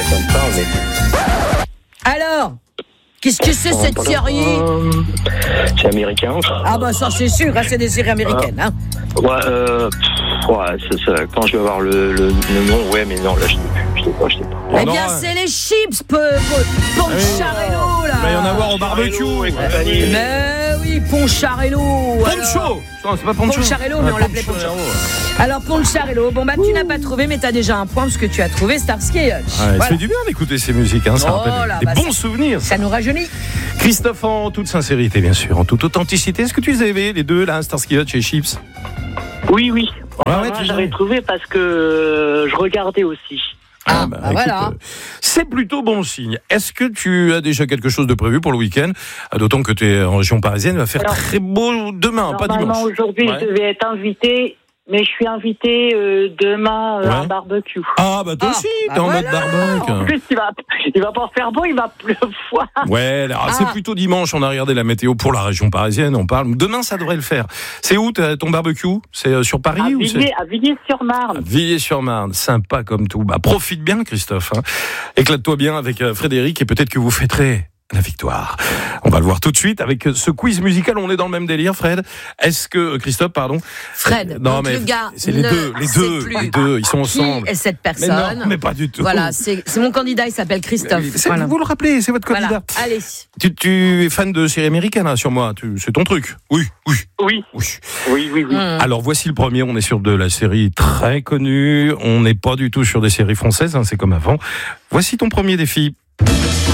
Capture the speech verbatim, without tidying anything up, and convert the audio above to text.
ça me parle, mais... Alors, qu'est-ce que c'est cette série? C'est américain. Ah bah ça c'est sûr, hein, c'est des séries américaines. Hein. Ouais, euh... pff, ouais, c'est ça. Quand je vais voir le, le, le nom, ouais, mais non, là, je sais plus. Je sais pas, je sais pas. Eh bien, c'est les chips, Poncharello, là. Il va y en avoir au barbecue. Mais oui, Poncharello. Poncho. Non, c'est pas Poncho. Poncharello, mais on l'appelait Poncho. Alors, Poncharello, bon bah tu n'as pas trouvé, mais t'as déjà un point parce que tu as trouvé Starsky et Hutch. Ouais, Voilà. Ça fait du bien d'écouter ces musiques, hein, ça Oh rappelle là, des bah, bons ça- souvenirs. Ça nous rajeunit. Christophe, en toute sincérité, bien sûr, en toute authenticité, est-ce que tu les avais, les deux, là, Starsky Hutch et Chips? Oui, oui. Ouais, Moi, ouais, tu j'avais sais. trouvé parce que euh, je regardais aussi. Ah, bah voilà. euh, c'est plutôt bon signe. Est-ce que tu as déjà quelque chose de prévu pour le week-end? Ah, d'autant que tu es en région parisienne, il va faire Alors, très beau demain, pas Normalement, dimanche. aujourd'hui, Ouais. je devais être invitée, mais je suis invitée euh, demain euh, à Ouais. un barbecue. Ah, bah toi Ah, aussi, bah t'es en voilà. mode En barbecue. plus, il va, il va pas faire beau, il va pleuvoir. Ouais, alors, Ah. c'est plutôt dimanche, on a regardé la météo pour la région parisienne, on parle. Demain, ça devrait le faire. C'est où t'as- ton barbecue? C'est euh, sur Paris À ou c'est Villiers- à Villiers-sur-Marne. Villiers-sur-Marne, sympa comme tout. Bah, profite bien, Christophe. Hein. Éclate-toi bien avec euh, Frédéric et peut-être que vous fêterez la victoire. On va le voir tout de suite avec euh, ce quiz musical. On est dans le même délire, Fred. Est-ce que euh, Christophe, pardon. Fred, Euh, non donc mais le gars c'est les ne deux, les sait deux, plus les deux. Ils sont ensemble. Qui est cette Mais personne? non, mais pas du tout. Voilà, c'est c'est mon candidat, il s'appelle Christophe. C'est- Voilà. Vous le rappelez, c'est votre candidat. Voilà. Allez. Tu, tu es fan de séries américaines, hein, sur moi. Tu- C'est ton truc. Oui, oui, Oui, oui. oui, oui, oui. Mmh. Alors voici le premier, on est sur de la série très connue, on n'est pas du tout sur des séries françaises, hein, c'est comme avant. Voici ton premier défi.